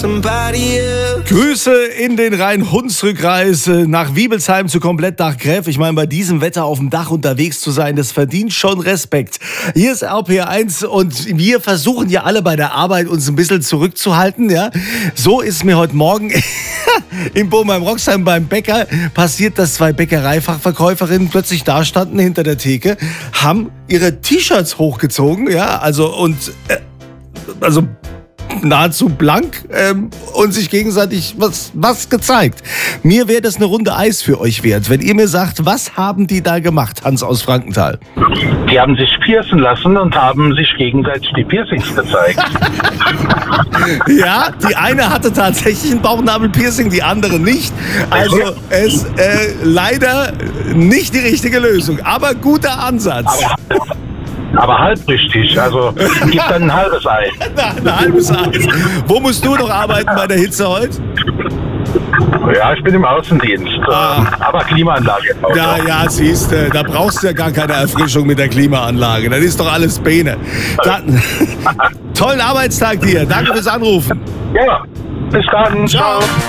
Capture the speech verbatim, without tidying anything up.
Grüße in den Rhein-Hunsrück-Kreis nach Wiebelsheim zu Komplettdach Greff. Ich meine, bei diesem Wetter auf dem Dach unterwegs zu sein, das verdient schon Respekt. Hier ist R P eins und wir versuchen ja alle bei der Arbeit uns ein bisschen zurückzuhalten. Ja? So ist mir heute Morgen in Bochum-Roxheim beim Bäcker passiert, dass zwei Bäckereifachverkäuferinnen plötzlich da standen hinter der Theke, haben ihre T-Shirts hochgezogen, ja, also und äh, also nahezu blank ähm, und sich gegenseitig was, was gezeigt. Mir wäre das eine Runde Eis für euch wert, wenn ihr mir sagt, was haben die da gemacht, Hans aus Frankenthal? Die haben sich piercen lassen und haben sich gegenseitig die Piercings gezeigt. Ja, die eine hatte tatsächlich ein Bauchnabelpiercing, die andere nicht. Also es äh, leider nicht die richtige Lösung, aber guter Ansatz. Aber Aber halb richtig, also gib dann ein halbes Ei. Ein halbes Ei. Wo musst du noch arbeiten bei der Hitze heute? Ja, ich bin im Außendienst, Ah. aber Klimaanlage. Auch Ja, noch. ja, siehst du, da brauchst du ja gar keine Erfrischung mit der Klimaanlage. Das ist doch alles Bene. Dann, tollen Arbeitstag dir. Danke fürs Anrufen. Ja, bis dann. Ciao. Ciao.